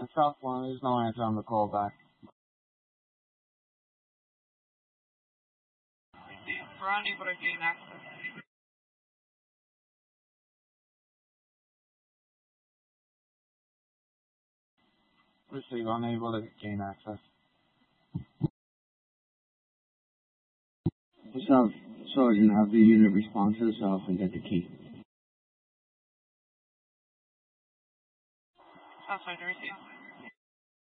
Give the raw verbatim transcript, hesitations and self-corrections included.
The South one, there's no answer on the callback. We're unable to gain access. Receive, unable to gain access. South Sergeant, have the unit respond to the south and get the key. South Sergeant, receive.